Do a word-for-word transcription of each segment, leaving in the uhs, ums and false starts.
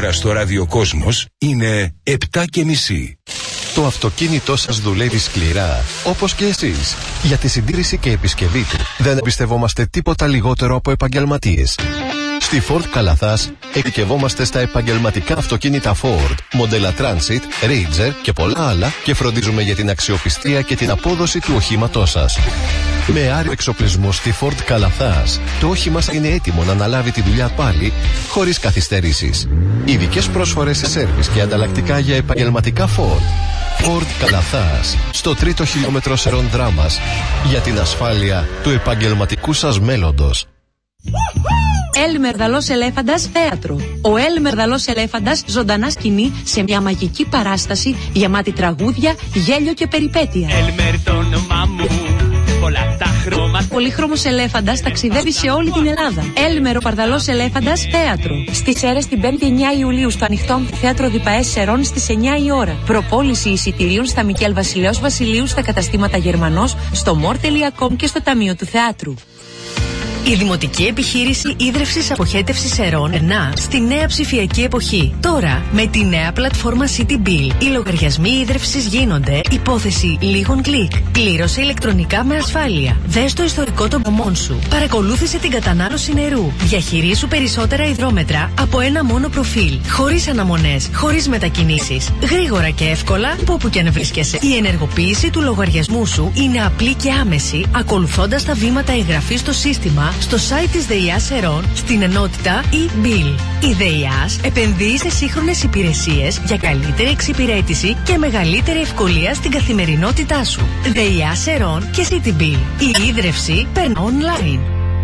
σήμερα στο ραδιοκόσμος είναι επτά και μισή. Το αυτοκίνητό σας δουλεύει σκληρά, όπως και εσείς. Για τη συντήρηση και επισκευή του δεν εμπιστευόμαστε τίποτα λιγότερο από επαγγελματίες. Στη Ford Καλαθάς εκκευόμαστε στα επαγγελματικά αυτοκίνητα Ford, μοντέλα Transit, Ranger και πολλά άλλα και φροντίζουμε για την αξιοπιστία και την απόδοση του οχήματός σας. Με άριο εξοπλισμό στη Ford Καλαθάς, το όχημα σας είναι έτοιμο να αναλάβει τη δουλειά πάλι, χωρίς καθυστερήσεις. Ειδικές πρόσφορες σε σέρβις και ανταλλακτικά για επαγγελματικά Ford. Ford Καλαθάς, στο τρίτο χιλιόμετρο Σερών Δράμας, για την ασφάλεια του επαγγελματικού σας μέλλοντος. Έλμερ Δαλός Ελέφαντας Θέατρο. Ο Έλμερ Δαλός Ελέφαντας ζωντανά σκηνή σε μια μαγική παράσταση γεμάτη τραγούδια, γέλιο και περιπέτεια. Έλμερ το όνομά μου, πολλά τα χρώματα. Πολύχρωμος Ελέφαντας ταξιδεύει σε όλη την Ελλάδα. Έλμερ ο Παρδαλός Ελέφαντας Θέατρο. Στις Σέρρες την πέμπτη εννιά Ιουλίου στο ανοιχτό θέατρο Διπαές Σερών στις εννιά η ώρα. Προπόληση εισιτηρίων στα Μικέλ Βασιλέως Βασιλείου, στα καταστήματα Γερμανός, στο μορ τελεία κομ και στο Ταμείο του Θεάτρου. Η Δημοτική Επιχείρηση Ίδρευσης Αποχέτευσης Σερών περνά στη νέα ψηφιακή εποχή. Τώρα, με τη νέα πλατφόρμα CityBill, οι λογαριασμοί ίδρευσης γίνονται υπόθεση λίγων κλικ. Πλήρωσε ηλεκτρονικά με ασφάλεια. Δες το ιστορικό των πλωμών σου. Παρακολούθησε την κατανάλωση νερού. Διαχειρίσου περισσότερα υδρόμετρα από ένα μόνο προφίλ. Χωρίς αναμονές, χωρίς μετακινήσεις. Γρήγορα και εύκολα από όπου και αν βρίσκεσαι. Η ενεργοποίηση του λογαριασμού σου είναι απλή και άμεση, ακολουθώντας τα βήματα εγγραφής στο σύστημα στο site της ΔΕΙΑ Σερών στην ενότητα e-bill. Η ΔΕΙΑ επενδύει σε σύγχρονες υπηρεσίες για καλύτερη εξυπηρέτηση και μεγαλύτερη ευκολία στην καθημερινότητά σου. ΔΕΙΑ Σερών και CityBill. Η ίδρυυση περνά online.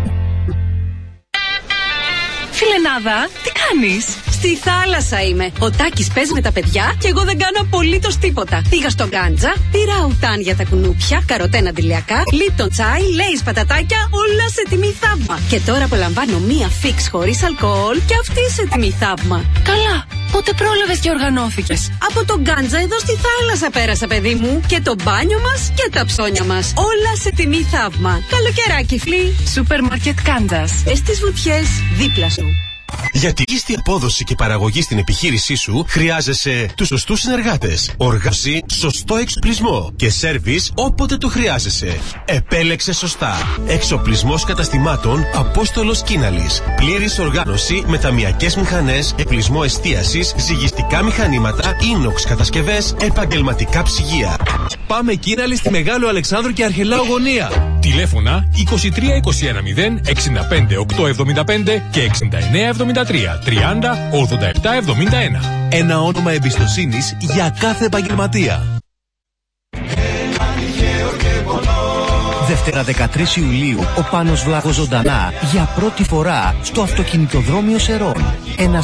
Φιλενάδα, τι κάνεις? Στη θάλασσα είμαι. Ο Τάκης παίζει με τα παιδιά και εγώ δεν κάνω απολύτως τίποτα. Πήγα στο Γκάντζα, πήρα ουτάν για τα κουνούπια, καροτέν αντιλιακά, λίπτον τσάι, λέις πατατάκια, όλα σε τιμή θαύμα. Και τώρα απολαμβάνω μία φίξ χωρίς αλκοόλ και αυτή σε τιμή θαύμα. Καλά, πότε πρόλαβες και οργανώθηκες? Από το Γκάντζα εδώ στη θάλασσα πέρασα, παιδί μου. Και το μπάνιο μας και τα ψώνια μας. Όλα σε τιμή θαύμα. Καλοκαιράκι, φλή. Σούπερ μάρκετ Γκάντζας. Στις βουτιές δίπλα σου. Για τη μέγιστη απόδοση και παραγωγή στην επιχείρησή σου χρειάζεσαι τους σωστούς συνεργάτες, οργάνωση, σωστό εξοπλισμό και σέρβις όποτε το χρειάζεσαι. Επέλεξε σωστά. Εξοπλισμός καταστημάτων Απόστολος Κίναλης. Πλήρης οργάνωση με ταμιακές μηχανές, εξοπλισμό εστίασης, ζυγιστικά μηχανήματα, ίνοξ κατασκευές, επαγγελματικά ψυγεία. Πάμε Κίναλη στη Μεγάλο Αλεξάνδρου και Αρχελάου γωνία. Τηλέφωνα είκοσι τρία είκοσι ένα μηδέν εξήντα πέντε οκτακόσια εβδομήντα πέντε και εξήντα εννέα εβδομήντα τρία τριάντα ογδόντα επτά εβδομήντα ένα. Ένα όνομα εμπιστοσύνης για κάθε επαγγελματία. Δευτέρα δεκατρείς Ιουλίου, ο Πάνος Βλάχος ζωντανά για πρώτη φορά στο αυτοκινητοδρόμιο Σερών. Ένας